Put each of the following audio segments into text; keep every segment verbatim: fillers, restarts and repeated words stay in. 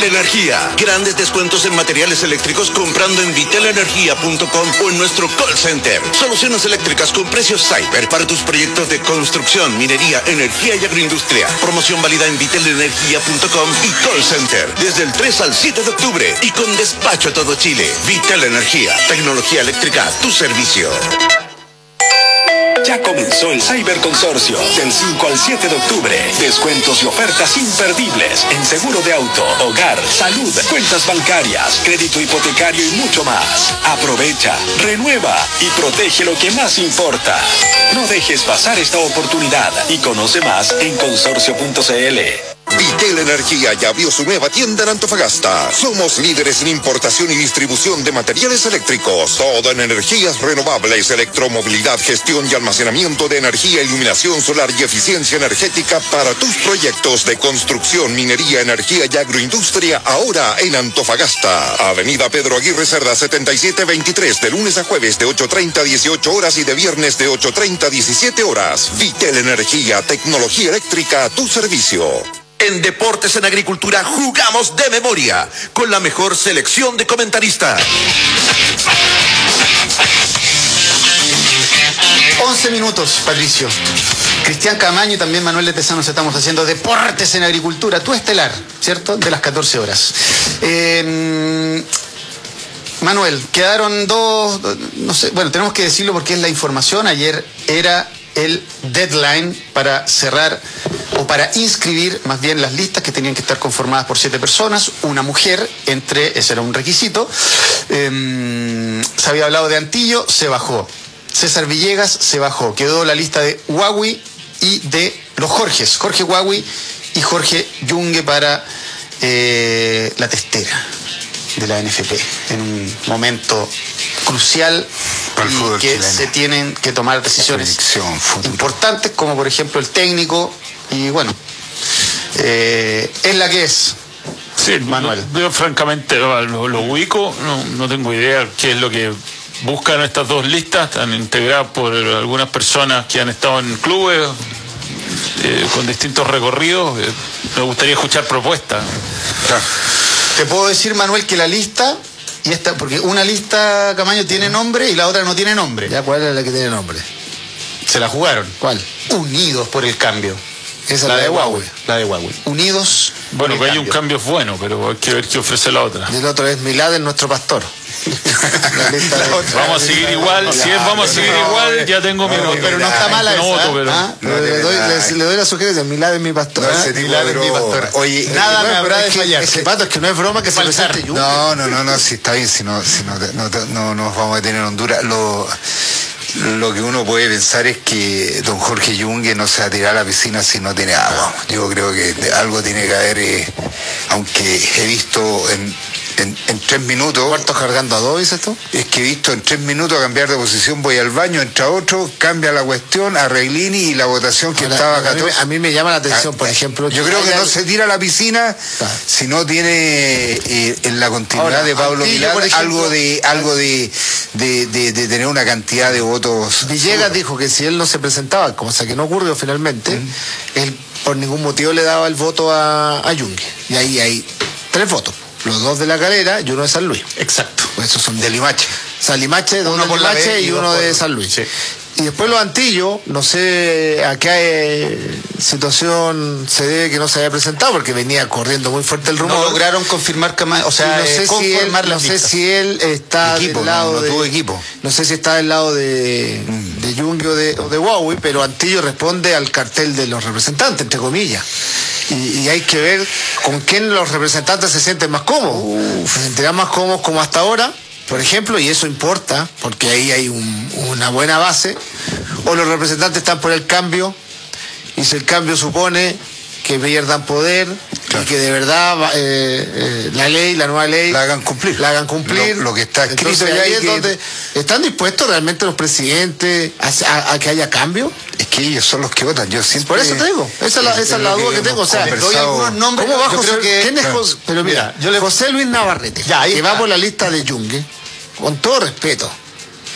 Vitel Energía. Grandes descuentos en materiales eléctricos comprando en vitel energía punto com o en nuestro call center. Soluciones eléctricas con precios cyber para tus proyectos de construcción, minería, energía y agroindustria. Promoción válida en vitel energía punto com y call center desde el tres al siete de octubre y con despacho a todo Chile. Vitel Energía, tecnología eléctrica a tu servicio. Ya comenzó el Cyberconsorcio del cinco al siete de octubre. Descuentos y ofertas imperdibles en seguro de auto, hogar, salud, cuentas bancarias, crédito hipotecario y mucho más. Aprovecha, renueva y protege lo que más importa. No dejes pasar esta oportunidad y conoce más en consorcio punto c l. Vitel Energía ya abrió su nueva tienda en Antofagasta. Somos líderes en importación y distribución de materiales eléctricos. Todo en energías renovables, electromovilidad, gestión y almacenamiento de energía, iluminación solar y eficiencia energética para tus proyectos de construcción, minería, energía y agroindustria. Ahora en Antofagasta. Avenida Pedro Aguirre Cerda setenta y siete veintitrés, de lunes a jueves de ocho treinta a dieciocho horas y de viernes de ocho treinta a diecisiete horas. Vitel Energía, tecnología eléctrica a tu servicio. En Deportes en Agricultura jugamos de memoria con la mejor selección de comentaristas. once minutos, Patricio. Cristian Camaño y también Manuel Letezano estamos haciendo Deportes en Agricultura, tu estelar, ¿cierto? De las catorce horas. Eh, Manuel, quedaron dos, no sé, bueno, tenemos que decirlo porque es la información. Ayer era el deadline para cerrar o para inscribir más bien las listas que tenían que estar conformadas por siete personas, una mujer, entre, ese era un requisito. Eh, se había hablado de Antillo, se bajó. César Villegas se bajó. Quedó la lista de Huawei y de los Jorges, Jorge Huawei y Jorge Yungue para eh, la testera de la N F P en un momento crucial para el fútbol y que chileno. se tienen que tomar decisiones importantes, como por ejemplo el técnico, y bueno, eh, es la que es. Sí, Manuel. Yo, yo francamente lo, lo ubico, no, no tengo idea qué es lo que buscan estas dos listas, están integradas por algunas personas que han estado en clubes eh, con distintos recorridos. Eh, me gustaría escuchar propuestas. Claro. Te puedo decir, Manuel, que la lista, y esta, porque una lista, Camaño, tiene nombre y la otra no tiene nombre. ¿Ya cuál es la que tiene nombre? Se la jugaron. ¿Cuál? Unidos por el cambio. Esa la es de Huawei. Huawei. La de Huawei. Unidos. Bueno, por que el hay un cambio bueno, pero hay que ver qué ofrece la otra. Y el otro es Milad, nuestro pastor. La lista de... Vamos a seguir igual, si es vamos a seguir no, igual, ya tengo mi pero, voto. pero no está mala no esa, voto, pero... ¿ah? No, le, doy, le, le doy la sugerencia, Milad es mi pastor. No, ¿Ah? ese tipo Milad de es mi broma. pastor. Oye, Nada no, me habrá de es que- fallar. Ese pato es que no es broma que se Faltar. presente Yungue. No, no, no, no, si está bien, si no, si no, no, no, no nos vamos a tener en Honduras. Lo, lo que uno puede pensar es que don Jorge Yungue no se va a tirar a la piscina si no tiene agua. Yo creo que algo tiene que haber, eh, aunque he visto en, en, en tres minutos... ¿Cuartos cargando a dos, dices tú? Es que he visto en tres minutos cambiar de posición, voy al baño, entra otro, cambia la cuestión, arreglini y la votación que Ahora, estaba a mí me- catorce. a mí me llama la atención, Ah, por ejemplo, Yo que creo que haya- no se tira a la piscina Claro. si no tiene eh, en la continuidad Ahora, de Pablo Antillo, Milad por ejemplo, algo de algo de, de, de, de tener una cantidad de votos. Villegas dijo que si él no se presentaba, cosa que no ocurrió finalmente, Mm. él por ningún motivo le daba el voto a, a Yungue. Y ahí hay tres votos. Los dos de La Calera y uno de San Luis. Exacto. Pues esos son De Limache. San Limache, Uno uno por por la Limache B y y uno dos de por- San Luis. Sí. Y después los Antillos, no sé a qué eh, situación se debe que no se haya presentado, porque venía corriendo muy fuerte el rumor. No lograron confirmar, Cama- o sea, Y no eh, sé, si él, conformar no las sé listas. si él está Equipo, del lado no, no de... tuvo equipo. No sé si está del lado de, de Yungue o de, o de Huawei, pero Antillo responde al cartel de los representantes, entre comillas. Y, y hay que ver con quién los representantes se sienten más cómodos. Se sentirán más cómodos como hasta ahora, por ejemplo, y eso importa, porque ahí hay un- una buena base. O los representantes están por el cambio, y si el cambio supone que pierdan poder, y que de verdad eh, eh, la ley, la nueva ley, La hagan cumplir. la hagan cumplir. Lo, lo que está escrito Entonces, ya ahí y es que- donde están dispuestos realmente los presidentes a, a- a que haya cambio. Es que ellos son los que votan. Yo siempre, Por eso te digo, esa es la, esa es la lo duda que hemos tengo. O sea, doy conversado. algunos nombres. ¿Cómo va yo José? creo que- ¿Quién es Claro. José? Pero mira, Mira, yo le- José Luis Navarrete, Ya, ahí que está. va por la lista de Yungue, con todo respeto,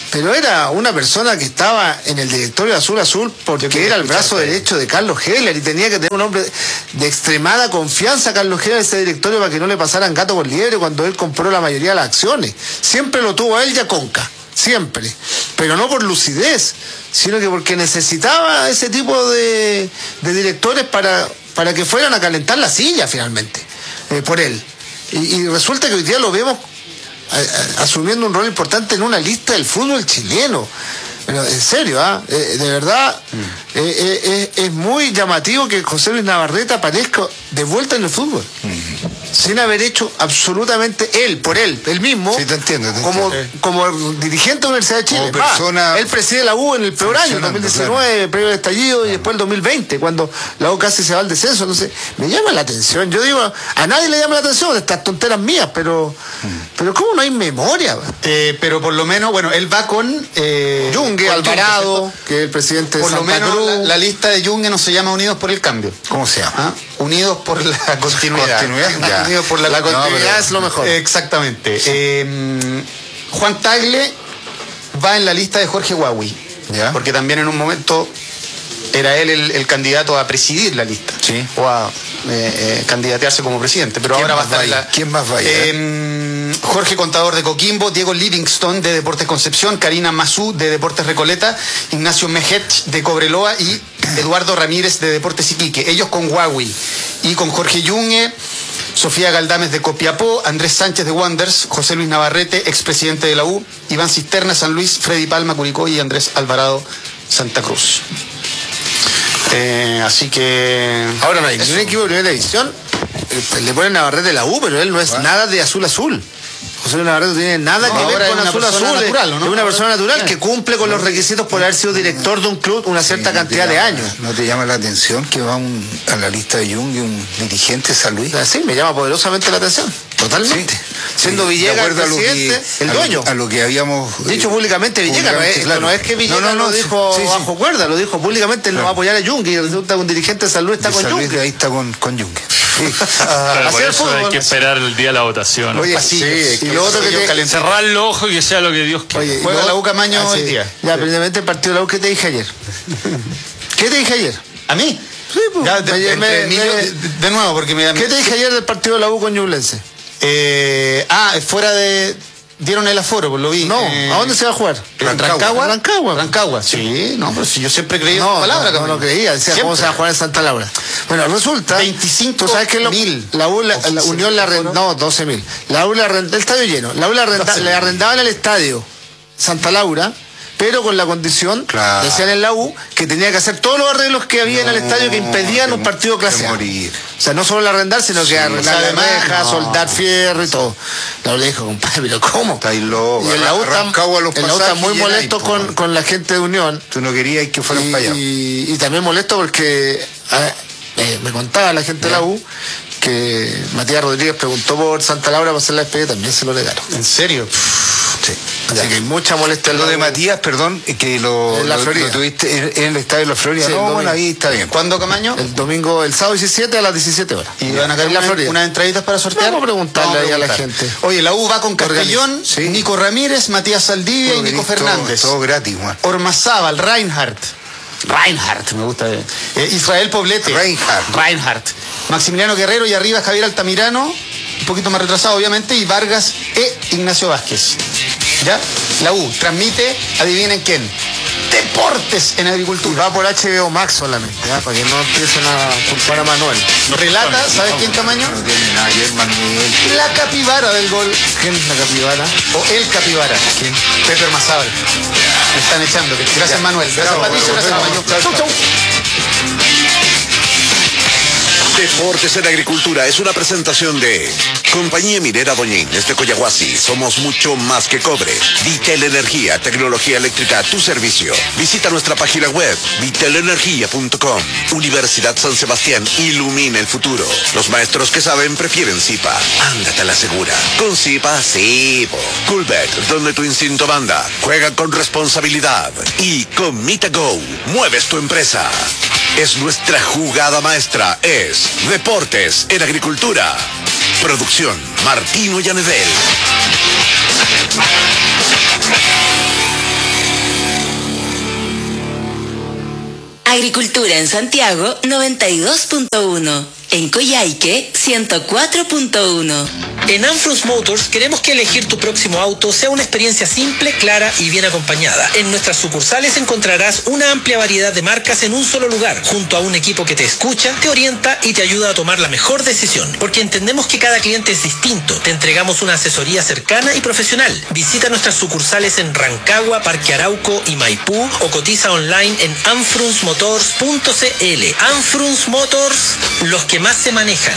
pero era una persona que estaba en el directorio de Azul Azul porque era el brazo derecho de Carlos Heller y tenía que tener un hombre de extremada confianza, Carlos Heller, en ese directorio para que no le pasaran gato por liebre cuando él compró la mayoría de las acciones. Siempre lo tuvo a él y a Conca, siempre, pero no por lucidez, sino que porque necesitaba ese tipo de, de directores para, para que fueran a calentar la silla finalmente, eh, por él. Y, y resulta que hoy día lo vemos a, a, asumiendo un rol importante en una lista del fútbol chileno. Pero en serio, ¿ah? eh, de verdad, mm. eh, eh, es muy llamativo que José Luis Navarrete aparezca de vuelta en el fútbol. Mm. Sin haber hecho absolutamente él, por él, él mismo, sí, te entiendo, te como, entiendo. como dirigente de la Universidad de Chile. Como persona, Va, él preside la U en el peor año, dos mil diecinueve, claro. Previo al estallido, claro. Y después el dos mil veinte, cuando la U casi se va al descenso. Entonces, me llama la atención. Yo digo, a nadie le llama la atención de estas tonteras mías, pero, mm. pero ¿cómo no hay memoria? Eh, pero por lo menos, bueno, él va con eh, Yungue, Alvarado, Yungue, que es el presidente de por Santa lo menos Cruz. La, la lista de Yungue no se llama Unidos por el Cambio. ¿Cómo se llama? ¿Ah? Unidos por la continuidad. continuidad. Unidos por la, la continuidad, no, pero, es lo mejor. Exactamente. Sí. Eh, Juan Tagle va en la lista de Jorge Huawei, ¿ya? Porque también en un momento era él el, el candidato a presidir la lista, sí. O a eh, eh, candidatearse como presidente, pero ahora va a estar en la... ¿Quién más va eh, Jorge Contador de Coquimbo, Diego Livingston de Deportes Concepción, Karina Mazú de Deportes Recoleta, Ignacio Mejech de Cobreloa y Eduardo Ramírez de Deportes Iquique, ellos con Huawei, y con Jorge Yungue, Sofía Galdames de Copiapó, Andrés Sánchez de Wanderers, José Luis Navarrete, expresidente de la U, Iván Cisterna, San Luis, Freddy Palma, Curicó y Andrés Alvarado, Santa Cruz. Eh, así que... Ahora no hay un equipo de primera división, eh, le ponen Navarrete de la U, pero él no es ¿va? Nada de Azul Azul. José Luis Navarrete no tiene nada no, que ver con Azul Azul, natural, ¿no? Es una persona natural que cumple con los requisitos por haber sido director de un club una cierta sí, cantidad llama, de años. ¿No te llama la atención que va un, a la lista de Jung y un dirigente de San Luis? Sí, me llama poderosamente la atención, totalmente. Sí. Siendo sí, Villegas el presidente, que, el dueño. A lo, a lo que habíamos... Dicho públicamente Villegas, no es, claro. no es que Villegas no, no, no, lo dijo sí, sí, bajo cuerda, lo dijo públicamente, él claro. no va a apoyar a Jung y resulta que un dirigente de San Luis está de con San Luis Jung. Ahí está con, con Jung. Sí. Claro, por eso hay que esperar el día de la votación. Oye, ¿no? sí, sí, y lo otro que te... cerrar los ojos y que sea lo que Dios quiera. Oye, juega la U Camaño ah, hoy sí. día. Ya, primero el partido de la U, ¿qué te dije ayer? ¿Qué te dije ayer? ¿A mí? Sí, pues. Ya, de, de, me, Emilio, me, de, de nuevo, porque me... ¿Qué te dije ayer del partido de la U con Ñublense? Eh, ah, fuera de... Dieron el aforo, pues lo vi. No, eh, ¿a dónde se va a jugar? ¿Rancagua? Rancagua. Rancagua, sí. No, pero si yo siempre creí no, esa palabra. No, no, no creía, decía siempre. ¿Cómo se va a jugar en Santa Laura? Bueno, resulta... veinticinco mil. La U, la, la Unión le arrendaba... No, doce mil. La U le arrendaba... El estadio lleno. La U le, arrenda, le arrendaban el estadio Santa Laura, pero con la condición, claro. decían en la U, que tenía que hacer todos los arreglos que había no, en el estadio que impedían un partido clase A. O sea, no solo el arrendar, sino sí, que arrendar la reja, no. soldar fierro y todo. La U le dijo, compadre, pero ¿cómo? Está ahí loco. Y en la U está muy molesto con, con, con la gente de Unión. Tú no querías que fueran para allá. Y, y también molesto porque eh, eh, me contaba la gente de la U que Matías Rodríguez preguntó por Santa Laura para hacer la despedida, también se lo negaron. ¿En serio? Sí. Así ya. que hay mucha molestia. Lo de Matías, perdón, que lo, en la lo, Florida. lo tuviste en, en el estadio de la Florida. Sí, no, bueno, ahí está bien. ¿Cuándo, Camaño? El domingo, el sábado diecisiete a las diecisiete horas. ¿Y van a caer una, unas entraditas para sortear? Vamos a preguntarle Vamos a ahí a la gente. Oye, la U va con Castellón, sí. Nico Ramírez, Matías Saldivia todo y Nico Fernández. Todo, todo gratis, man. Ormazábal, Reinhardt. Reinhardt, me gusta. Eh, Israel Poblete. Reinhardt. Reinhardt. Maximiliano Guerrero y arriba Javier Altamirano, un poquito más retrasado obviamente, y Vargas e Ignacio Vázquez. ¿Ya? La U transmite, adivinen quién. Deportes en Agricultura. Y va por H B O Max solamente, ¿eh? Para que no empiecen a culpar a Manuel. No, relata, no, ¿sabes no, quién, Camaño? No tiene nada que ver, Manuel. La capibara del gol. ¿Quién es la capibara? O el capibara. ¿Quién? Pepe Ormazábal. Me están echando. Gracias, ya. Manuel. Gracias, Bravo, Patricio. Gracias, Camaño. Chau, chau. Deportes en Agricultura es una presentación de Compañía Minera Doña Inés de Coyahuasi. Somos mucho más que cobre. Vitel Energía, tecnología eléctrica a tu servicio. Visita nuestra página web vitel energía punto com. Universidad San Sebastián, ilumina el futuro. Los maestros que saben prefieren Zipa. Ándate a la segura. Con Zipa, sí. Coolbet, donde tu instinto manda. Juega con responsabilidad. Y con MitaGo, mueves tu empresa. Es nuestra jugada maestra. Es Deportes en Agricultura. Producción Martino Yanedel. Agricultura en Santiago noventa y dos punto uno. En Coyhaique ciento cuatro punto uno. En Anfrus Motors queremos que elegir tu próximo auto sea una experiencia simple, clara y bien acompañada. En nuestras sucursales encontrarás una amplia variedad de marcas en un solo lugar, junto a un equipo que te escucha, te orienta y te ayuda a tomar la mejor decisión. Porque entendemos que cada cliente es distinto. Te entregamos una asesoría cercana y profesional. Visita nuestras sucursales en Rancagua, Parque Arauco y Maipú o cotiza online en anfrus motors punto c l. Anfrus Motors, los que más se manejan.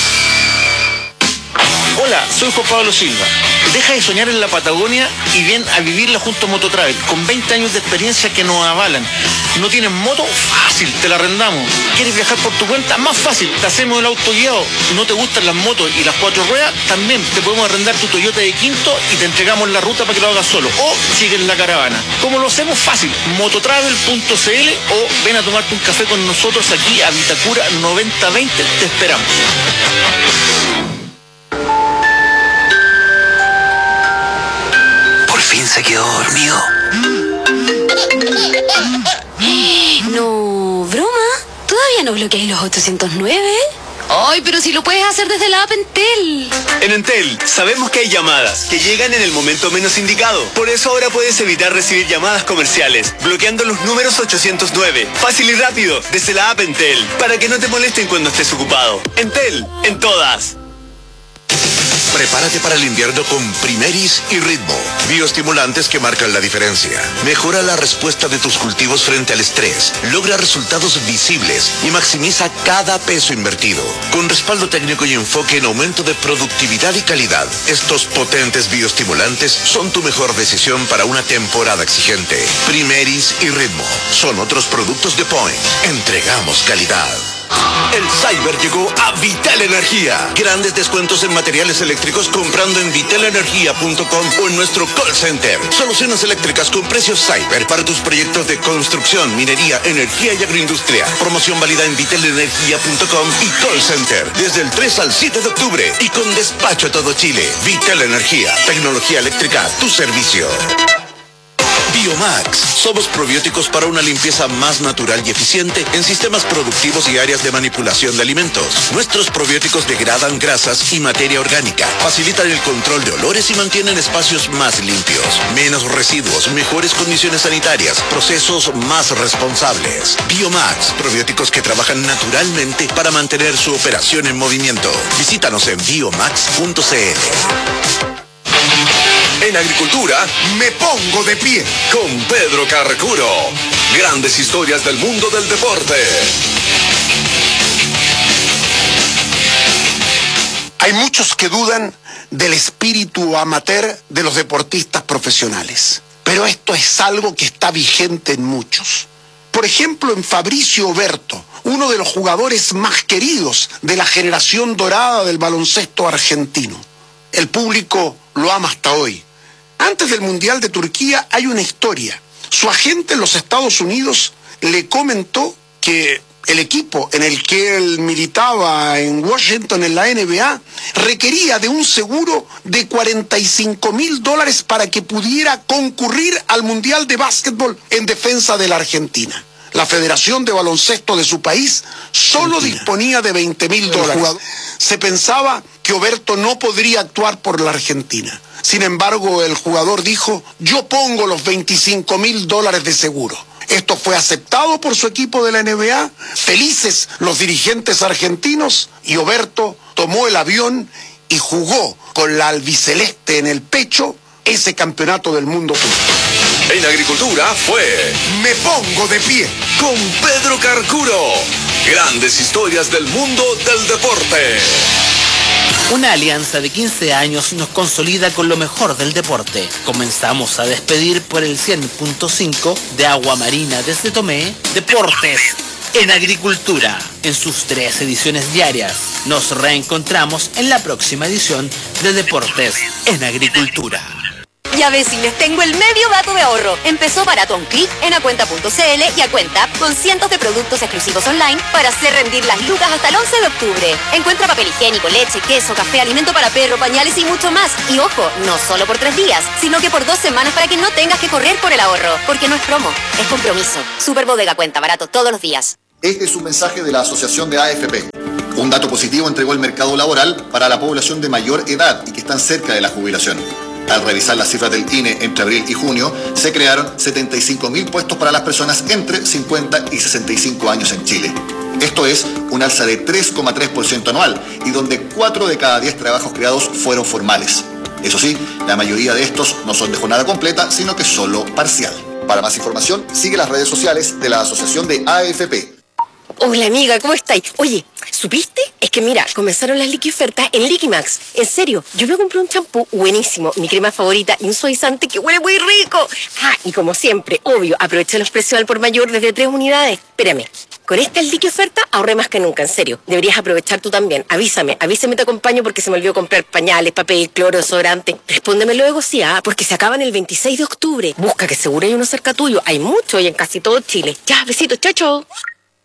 Hola, soy Juan Pablo Silva. Deja de soñar en la Patagonia y ven a vivirla junto a Mototravel, con veinte años de experiencia que nos avalan. ¿No tienes moto? Fácil, te la arrendamos. ¿Quieres viajar por tu cuenta? Más fácil, te hacemos el auto guiado. ¿No te gustan las motos y las cuatro ruedas? También te podemos arrendar tu Toyota de Quinto y te entregamos la ruta para que lo hagas solo. O sigues la caravana. ¿Cómo lo hacemos? Fácil, mototravel punto c l o ven a tomarte un café con nosotros aquí a Vitacura noventa veinte. Te esperamos. Por fin se quedó dormido. No, broma. ¿Todavía no bloqueáis los ochocientos nueve? Ay, pero si lo puedes hacer desde la app Entel. En Entel sabemos que hay llamadas que llegan en el momento menos indicado. Por eso ahora puedes evitar recibir llamadas comerciales, bloqueando los números ochocientos nueve. Fácil y rápido, desde la app Entel, para que no te molesten cuando estés ocupado. Entel, en todas. Prepárate para el invierno con Primeris y Ritmo, bioestimulantes que marcan la diferencia. Mejora la respuesta de tus cultivos frente al estrés, logra resultados visibles y maximiza cada peso invertido. Con respaldo técnico y enfoque en aumento de productividad y calidad, estos potentes bioestimulantes son tu mejor decisión para una temporada exigente. Primeris y Ritmo son otros productos de Point. Entregamos calidad. El Cyber llegó a Vital Energía. Grandes descuentos en materiales eléctricos comprando en vital energía punto com o en nuestro call center. Soluciones eléctricas con precios Cyber para tus proyectos de construcción, minería, energía y agroindustria. Promoción válida en vital energía punto com y call center desde el tres al siete de octubre y con despacho a todo Chile. Vital Energía, tecnología eléctrica a tu servicio. Biomax. Somos probióticos para una limpieza más natural y eficiente en sistemas productivos y áreas de manipulación de alimentos. Nuestros probióticos degradan grasas y materia orgánica, facilitan el control de olores y mantienen espacios más limpios, menos residuos, mejores condiciones sanitarias, procesos más responsables. Biomax, probióticos que trabajan naturalmente para mantener su operación en movimiento. Visítanos en biomax punto c l. En agricultura, me pongo de pie con Pedro Carcuro. Grandes historias del mundo del deporte. Hay muchos que dudan del espíritu amateur de los deportistas profesionales, pero esto es algo que está vigente en muchos. Por ejemplo, en Fabricio Oberto, uno de los jugadores más queridos de la generación dorada del baloncesto argentino. El público lo ama hasta hoy. Antes del Mundial de Turquía hay una historia. Su agente en los Estados Unidos le comentó que el equipo en el que él militaba en Washington en la N B A requería de un seguro de cuarenta y cinco mil dólares para que pudiera concurrir al Mundial de Básquetbol en defensa de la Argentina. La Federación de Baloncesto de su país solo Argentina. disponía de veinte mil dólares. Se pensaba que Oberto no podría actuar por la Argentina. Sin embargo, el jugador dijo, yo pongo los veinticinco mil dólares de seguro. Esto fue aceptado por su equipo de la N B A, felices los dirigentes argentinos, y Oberto tomó el avión y jugó con la albiceleste en el pecho ese campeonato del mundo. En agricultura fue Me Pongo de Pie con Pedro Carcuro. Grandes historias del mundo del deporte. Una alianza de quince años nos consolida con lo mejor del deporte. Comenzamos a despedir por el cien punto cinco de Agua Marina desde Tomé, Deportes en Agricultura, en sus tres ediciones diarias. Nos reencontramos en la próxima edición de Deportes en Agricultura. Ya ves, les tengo el medio dato de ahorro. Empezó barato a un clic en acuenta punto c l y a cuenta con cientos de productos exclusivos online para hacer rendir las lucas hasta el once de octubre. Encuentra papel higiénico, leche, queso, café, alimento para perro, pañales y mucho más. Y ojo, no solo por tres días, sino que por dos semanas para que no tengas que correr por el ahorro. Porque no es promo, es compromiso. Super Bodega Cuenta, barato todos los días. Este es un mensaje de la Asociación de A F P. Un dato positivo entregó el mercado laboral para la población de mayor edad y que están cerca de la jubilación. Al revisar las cifras del I N E entre abril y junio, se crearon setenta y cinco mil puestos para las personas entre cincuenta y sesenta y cinco años en Chile. Esto es un alza de tres coma tres por ciento anual y donde cuatro de cada diez trabajos creados fueron formales. Eso sí, la mayoría de estos no son de jornada completa, sino que solo parcial. Para más información, sigue las redes sociales de la Asociación de A F P. Hola amiga, ¿cómo estáis? Oye, ¿supiste? Es que mira, comenzaron las liqui ofertas en Liquimax. En serio, yo me compré un champú buenísimo, mi crema favorita y un suavizante que huele muy rico. Ah, y como siempre, obvio, aproveché los precios al por mayor desde tres unidades. Espérame, con esta liqui oferta ahorré más que nunca, en serio. Deberías aprovechar tú también. Avísame, avísame, te acompaño porque se me olvidó comprar pañales, papel, cloro, desodorante. Respóndeme luego sí, ah, porque se acaban el veintiséis de octubre. Busca que seguro hay uno cerca tuyo. Hay mucho y en casi todo Chile. Ya, besitos, chao, chao.